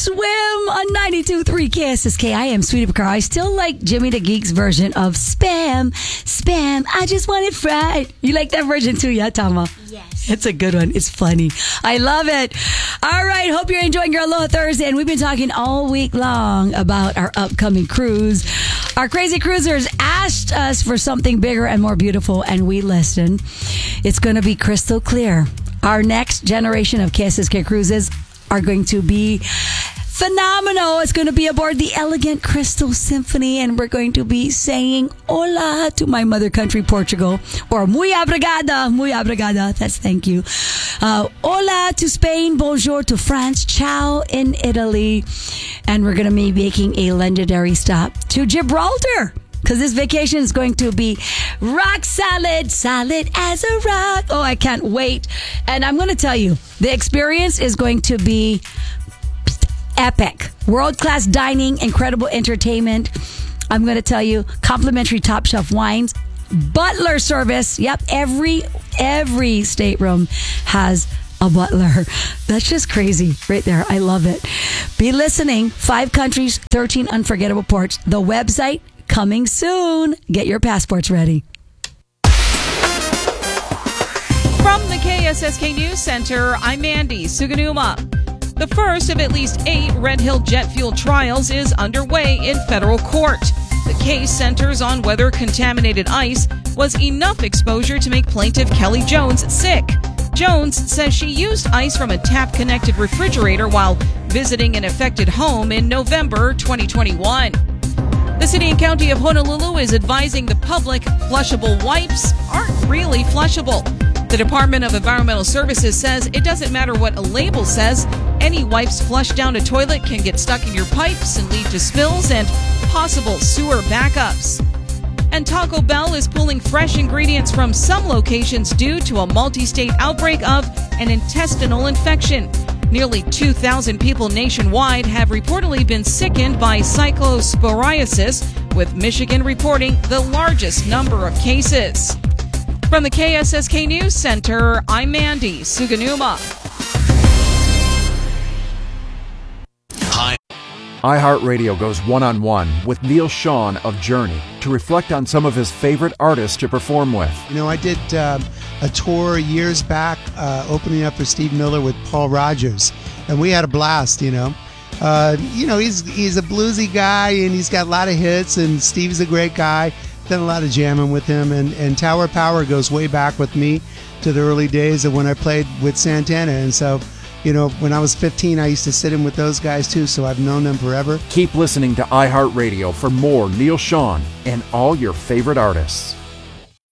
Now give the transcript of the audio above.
Swim on 92.3 KSSK. I am Sweetie Picard. I still like Jimmy the Geek's version of Spam. I just want it fried. You like that version too, yeah, Tama? Yes. It's a good one. It's funny. I love it. All right. Hope you're enjoying your Aloha Thursday. And we've been talking all week long about our upcoming cruise. Our crazy cruisers asked us for something bigger and more beautiful, and we listened. It's going to be crystal clear. Our next generation of KSSK cruises are going to be phenomenal. It's going to be aboard the Elegant Crystal Symphony, and we're going to be saying hola to my mother country, Portugal, or muy obrigada. That's thank you. Hola to Spain, bonjour to France, ciao in Italy, and we're going to be making a legendary stop to Gibraltar, because this vacation is going to be rock solid as a rock. Oh, I can't wait. And I'm going to tell you, the experience is going to be epic. World-class dining, incredible entertainment. I'm going to tell you, complimentary top shelf wines, butler service. Yep, every stateroom has a butler. That's just crazy right there. I love it. Be listening. 5 countries, 13 unforgettable ports. The website coming soon. Get your passports ready. From the KSSK News Center, I'm Mandy Suganuma. The first of at least 8 Red Hill jet fuel trials is underway in federal court. The case centers on whether contaminated ice was enough exposure to make plaintiff Kelly Jones sick. Jones says she used ice from a tap-connected refrigerator while visiting an affected home in November 2021. The city and county of Honolulu is advising the public flushable wipes aren't really flushable. The Department of Environmental Services says it doesn't matter what a label says. Any wipes flushed down a toilet can get stuck in your pipes and lead to spills and possible sewer backups. And Taco Bell is pulling fresh ingredients from some locations due to a multi-state outbreak of an intestinal infection. Nearly 2,000 people nationwide have reportedly been sickened by cyclosporiasis, with Michigan reporting the largest number of cases. From the KSSK News Center, I'm Mandy Suganuma. iHeartRadio goes one-on-one with Neil Sean of Journey to reflect on some of his favorite artists to perform with. You know, I did a tour years back opening up for Steve Miller with Paul Rogers, and we had a blast, he's a bluesy guy, and he's got a lot of hits, and Steve's a great guy. Done a lot of jamming with him, and Tower Power goes way back with me to the early days of when I played with Santana, and so when I was 15, I used to sit in with those guys too, so I've known them forever. Keep listening to iHeartRadio for more Neil Sean and all your favorite artists.